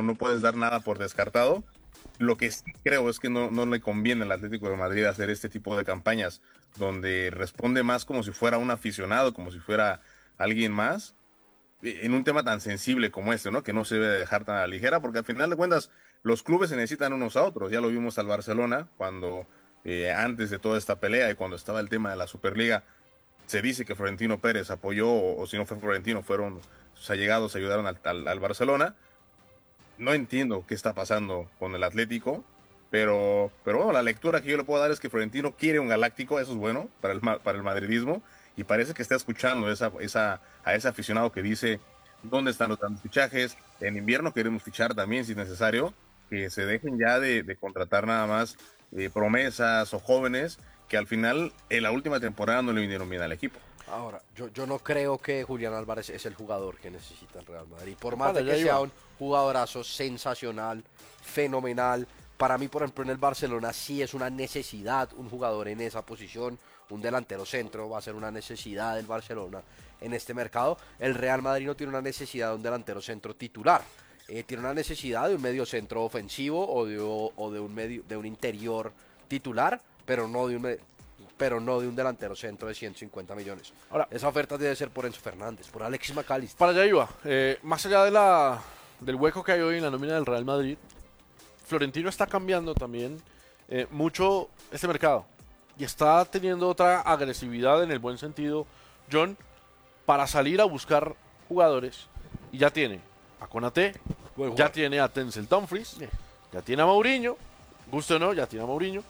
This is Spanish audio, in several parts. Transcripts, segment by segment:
no puedes dar nada por descartado. Lo que sí creo es que no le conviene al Atlético de Madrid hacer este tipo de campañas donde responde más como si fuera un aficionado, como si fuera alguien más, en un tema tan sensible como este, ¿no? Que no se debe dejar tan a la ligera, porque al final de cuentas los clubes se necesitan unos a otros. Ya lo vimos al Barcelona cuando antes de toda esta pelea y cuando estaba el tema de la Superliga, se dice que Florentino Pérez apoyó, o si no fue Florentino, fueron sus allegados, ayudaron al Barcelona. No entiendo qué está pasando con el Atlético, pero bueno, la lectura que yo le puedo dar es que Florentino quiere un galáctico, eso es bueno para el madridismo, y parece que está escuchando a ese aficionado que dice, ¿dónde están los grandes fichajes? En invierno queremos fichar también, si es necesario, que se dejen ya de contratar nada más promesas o jóvenes que al final en la última temporada no le vinieron bien al equipo. Ahora, yo no creo que Julián Álvarez es el jugador que necesita el Real Madrid. Por más Vale, de ya que sea iba. un jugadorazo sensacional, fenomenal. Para mí, por ejemplo, en el Barcelona sí es una necesidad un jugador en esa posición. Un delantero centro va a ser una necesidad del Barcelona en este mercado. El Real Madrid no tiene una necesidad de un delantero centro titular. Tiene una necesidad de un medio centro ofensivo o de un interior titular, pero no de un delantero centro de 150 millones. Ahora, Esa oferta debe ser por Enzo Fernández, por Alexis McAllister. para allá iba. Más allá del hueco que hay hoy en la nómina del Real Madrid, Florentino está cambiando también mucho este mercado. Y está teniendo otra agresividad en el buen sentido, John, para salir a buscar jugadores. Y ya tiene a Konaté, ya tiene a Denzel Dumfries, ya tiene a Mourinho, gusto o no, ya tiene a Mourinho.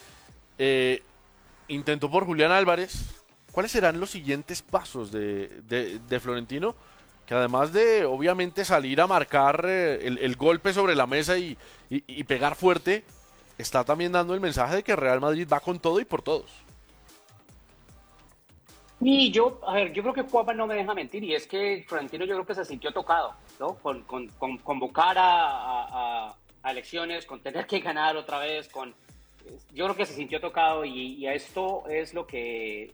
Intentó por Julián Álvarez. ¿Cuáles serán los siguientes pasos de Florentino? Que además de, obviamente, salir a marcar el golpe sobre la mesa y pegar fuerte, está también dando el mensaje de que Real Madrid va con todo y por todos. Y yo, a ver, yo creo que Juanma no me deja mentir, y es que Florentino yo creo que se sintió tocado, ¿no? Con convocar a elecciones, con tener que ganar otra vez, yo creo que se sintió tocado y a esto es lo que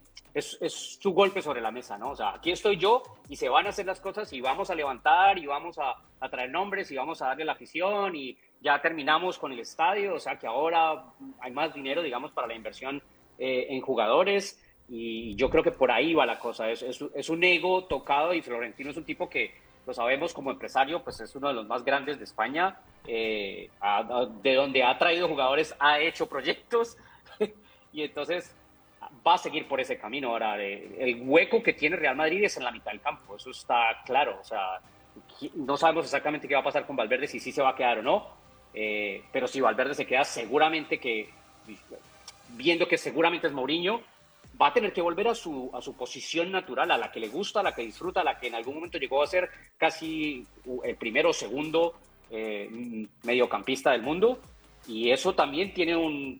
es su golpe sobre la mesa, ¿no? O sea, aquí estoy yo y se van a hacer las cosas y vamos a levantar y vamos a traer nombres y vamos a darle la afición y ya terminamos con el estadio, o sea que ahora hay más dinero, digamos, para la inversión en jugadores. Y yo creo que por ahí va la cosa. Es un ego tocado y Florentino es un tipo que, lo sabemos como empresario, pues es uno de los más grandes de España. De donde ha traído jugadores, ha hecho proyectos y entonces va a seguir por ese camino. Ahora, el hueco que tiene Real Madrid es en la mitad del campo, eso está claro. O sea, no sabemos exactamente qué va a pasar con Valverde, si sí se va a quedar o no. Pero si Valverde se queda, seguramente viendo que seguramente es Mourinho, va a tener que volver a su posición natural, a la que le gusta, a la que disfruta, a la que en algún momento llegó a ser casi el primero o segundo mediocampista del mundo. Y eso también tiene un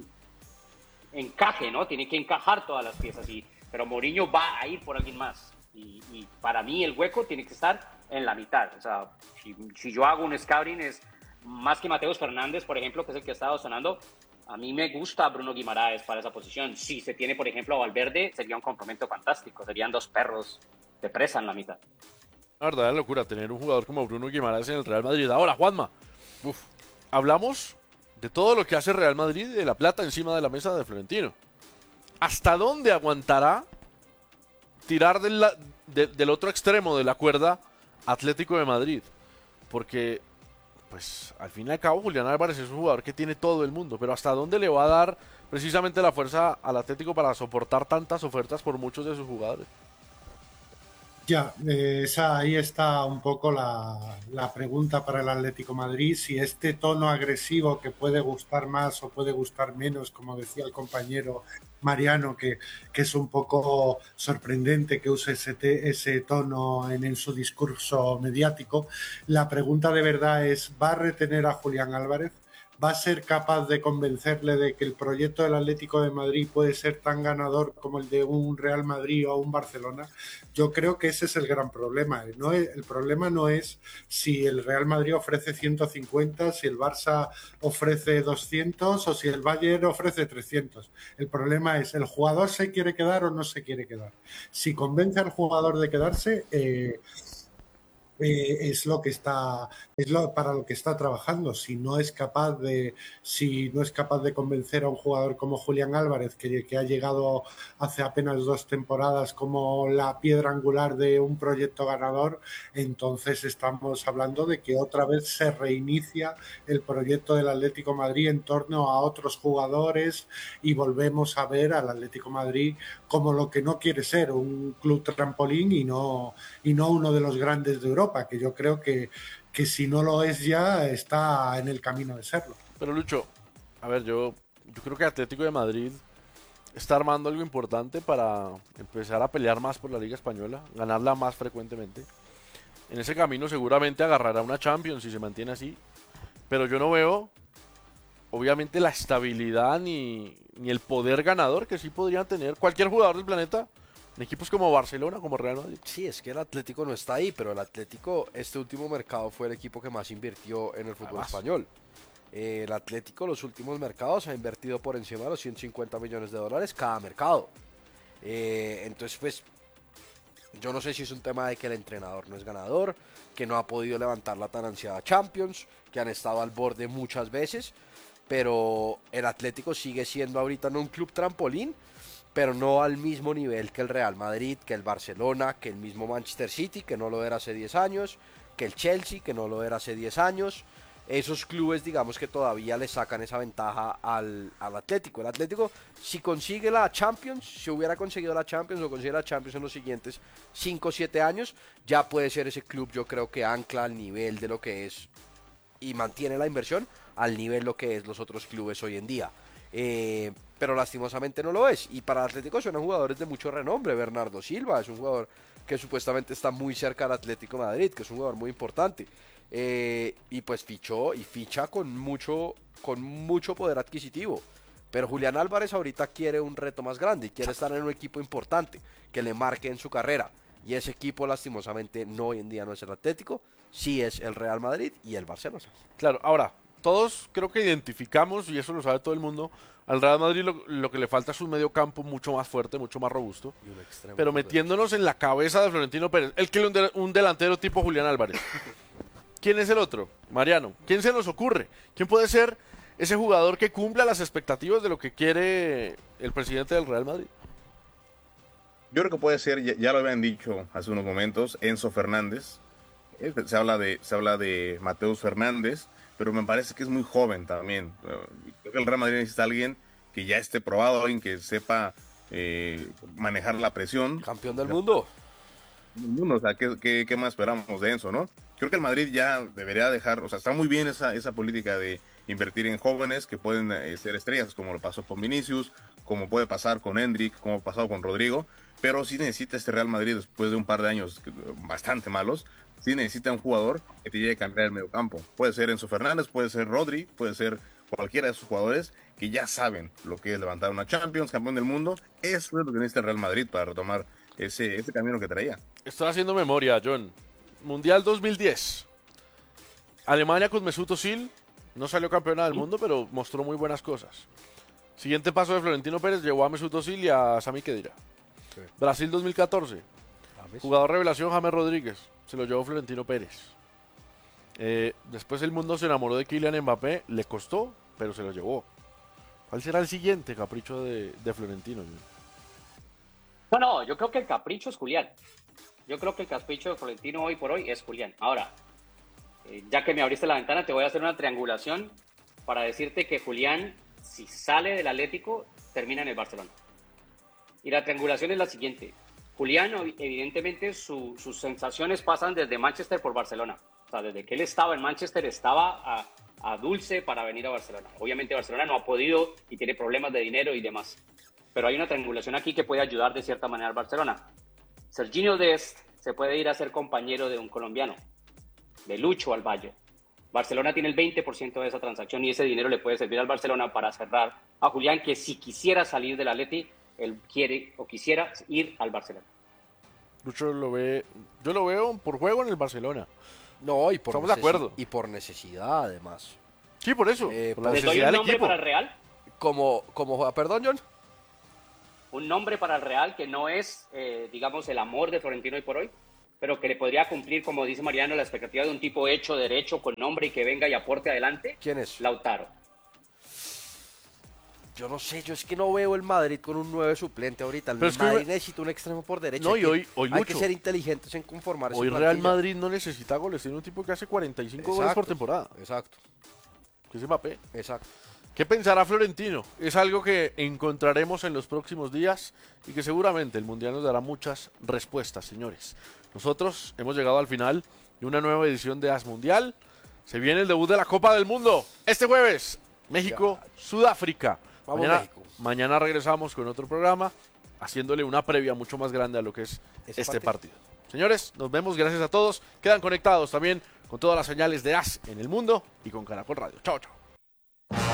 encaje, ¿no? Tiene que encajar todas las piezas. Pero Mourinho va a ir por alguien más. Y para mí el hueco tiene que estar en la mitad. O sea, si yo hago un scouting, es más que Mateus Fernández, por ejemplo, que es el que ha estado sonando. A mí me gusta Bruno Guimaraes para esa posición. Si se tiene, por ejemplo, a Valverde, sería un complemento fantástico. Serían dos perros de presa en la mitad. La verdad es locura tener un jugador como Bruno Guimaraes en el Real Madrid. Ahora, Juanma, hablamos de todo lo que hace Real Madrid y de la plata encima de la mesa de Florentino. ¿Hasta dónde aguantará tirar del otro extremo de la cuerda Atlético de Madrid? Porque pues al fin y al cabo Julián Álvarez es un jugador que tiene todo el mundo, pero ¿hasta dónde le va a dar precisamente la fuerza al Atlético para soportar tantas ofertas por muchos de sus jugadores? Ya, ahí está un poco la pregunta para el Atlético de Madrid, si este tono agresivo que puede gustar más o puede gustar menos, como decía el compañero Mariano, que es un poco sorprendente que use ese tono en su discurso mediático. La pregunta de verdad es, ¿va a retener a Julián Álvarez? ¿Va a ser capaz de convencerle de que el proyecto del Atlético de Madrid puede ser tan ganador como el de un Real Madrid o un Barcelona? Yo creo que ese es el gran problema. El problema no es si el Real Madrid ofrece 150, si el Barça ofrece 200 o si el Bayern ofrece 300. El problema es, ¿el jugador se quiere quedar o no se quiere quedar? Si convence al jugador de quedarse, es lo que está, para lo que está trabajando. Si no es capaz de convencer a un jugador como Julián Álvarez, que ha llegado hace apenas 2 temporadas como la piedra angular de un proyecto ganador, entonces estamos hablando de que otra vez se reinicia el proyecto del Atlético de Madrid en torno a otros jugadores y volvemos a ver al Atlético de Madrid como lo que no quiere ser, un club trampolín y no uno de los grandes de Europa, que yo creo que si no lo es ya, está en el camino de serlo. Pero Lucho, a ver, yo creo que Atlético de Madrid está armando algo importante para empezar a pelear más por la Liga Española, ganarla más frecuentemente. En ese camino seguramente agarrará una Champions si se mantiene así, pero yo no veo, obviamente, la estabilidad ni el poder ganador que sí podrían tener cualquier jugador del planeta en equipos como Barcelona, como Real Madrid. Sí, es que el Atlético no está ahí, pero el Atlético, este último mercado fue el equipo que más invirtió en el fútbol español. El Atlético, los últimos mercados, ha invertido por encima de los 150 millones de dólares cada mercado. Entonces, pues, yo no sé si es un tema de que el entrenador no es ganador, que no ha podido levantar la tan ansiada Champions, que han estado al borde muchas veces, pero el Atlético sigue siendo ahorita no un club trampolín, pero no al mismo nivel que el Real Madrid, que el Barcelona, que el mismo Manchester City, que no lo era hace 10 años, que el Chelsea, que no lo era hace 10 años. Esos clubes, digamos que todavía le sacan esa ventaja al Atlético. El Atlético, si consigue la Champions, si hubiera conseguido la Champions o consigue la Champions en los siguientes 5 o 7 años, ya puede ser ese club, yo creo que ancla al nivel de lo que es y mantiene la inversión al nivel lo que es los otros clubes hoy en día. Pero lastimosamente no lo es. Y para el Atlético son jugadores de mucho renombre. Bernardo Silva es un jugador que supuestamente está muy cerca del Atlético de Madrid, que es un jugador muy importante. Y pues fichó y ficha con mucho poder adquisitivo. Pero Julián Álvarez ahorita quiere un reto más grande y quiere estar en un equipo importante que le marque en su carrera. Y ese equipo lastimosamente no hoy en día no es el Atlético, sí es el Real Madrid y el Barcelona. Claro, ahora, todos creo que identificamos, y eso lo sabe todo el mundo, al Real Madrid lo que le falta es un medio campo mucho más fuerte, mucho más robusto. Pero metiéndonos en la cabeza de Florentino Pérez, él quiere un delantero tipo Julián Álvarez. ¿Quién es el otro? Mariano. ¿Quién se nos ocurre? ¿Quién puede ser ese jugador que cumpla las expectativas de lo que quiere el presidente del Real Madrid? Yo creo que puede ser, ya lo habían dicho hace unos momentos, Enzo Fernández. Se habla de Mateus Fernández, pero me parece que es muy joven también. Creo que el Real Madrid necesita a alguien que ya esté probado, alguien que sepa manejar la presión. Campeón del mundo. O sea, ¿qué más esperamos de Enzo, no? Creo que el Madrid ya debería dejar, o sea, está muy bien esa política de invertir en jóvenes que pueden ser estrellas, como lo pasó con Vinicius, como puede pasar con Endrick, como ha pasado con Rodrigo, pero sí necesita este Real Madrid después de un par de años bastante malos, sí necesita un jugador que te llegue a cambiar el medio campo. Puede ser Enzo Fernández, puede ser Rodri, puede ser cualquiera de esos jugadores que ya saben lo que es levantar una Champions, campeón del mundo. Eso es lo que necesita el Real Madrid para retomar ese camino que traía. Estoy haciendo memoria, John. Mundial 2010. Alemania con Mesut Özil. No salió campeona del mundo, pero mostró muy buenas cosas. Siguiente paso de Florentino Pérez, llevó a Mesut Özil y a Sami Khedira. Sí. Brasil 2014. Jugador revelación James Rodríguez. Se lo llevó Florentino Pérez. Después el mundo se enamoró de Kylian Mbappé. Le costó, pero se lo llevó. ¿Cuál será el siguiente capricho de Florentino? No, yo creo que el capricho es Julián. Yo creo que el capricho de Florentino hoy por hoy es Julián. Ahora, ya que me abriste la ventana, te voy a hacer una triangulación para decirte que Julián, si sale del Atlético, termina en el Barcelona. Y la triangulación es la siguiente. Julián, evidentemente, sus sensaciones pasan desde Manchester por Barcelona. O sea, desde que él estaba en Manchester, estaba a dulce para venir a Barcelona. Obviamente Barcelona no ha podido y tiene problemas de dinero y demás. Pero hay una triangulación aquí que puede ayudar de cierta manera al Barcelona. Serginho Dest se puede ir a ser compañero de un colombiano, de Lucho Alballo. Barcelona tiene el 20% de esa transacción y ese dinero le puede servir al Barcelona para cerrar a Julián, que si quisiera salir del Atleti, él quiere o quisiera ir al Barcelona. Lucho yo lo veo por juego en el Barcelona. No, y por estamos de acuerdo. Y por necesidad, además. Sí, por eso. Por la necesidad. ¿Les doy un nombre para el Real? Perdón, John. Un nombre para el Real que no es, digamos, el amor de Florentino hoy por hoy, pero que le podría cumplir, como dice Mariano, la expectativa de un tipo hecho, derecho, con nombre y que venga y aporte adelante. ¿Quién es? Lautaro. Yo no sé, yo es que no veo el Madrid con un 9 suplente ahorita. El Pero es que Madrid necesita un extremo por derecha. No, y hoy hay que Lucho, ser inteligentes en conformarse. hoy Real Madrid no necesita goles, tiene un tipo que hace 45 goles por temporada. Exacto, Que es Mbappé. exacto. ¿Qué pensará Florentino? Es algo que encontraremos en los próximos días y que seguramente el Mundial nos dará muchas respuestas, señores. Nosotros hemos llegado al final de una nueva edición de As Mundial. Se viene el debut de la Copa del Mundo este jueves. México, Sudáfrica. Vamos, México. Mañana regresamos con otro programa, haciéndole una previa mucho más grande a lo que es este partido. Señores, nos vemos, gracias a todos. Quedan conectados también con todas las señales de As en el mundo y con Caracol Radio. Chao, chao.